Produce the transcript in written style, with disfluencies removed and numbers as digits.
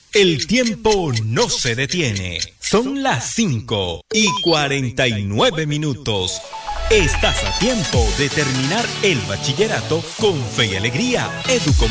El tiempo no se detiene. Son las 5:49. Estás a tiempo de terminar el bachillerato con fe y alegría.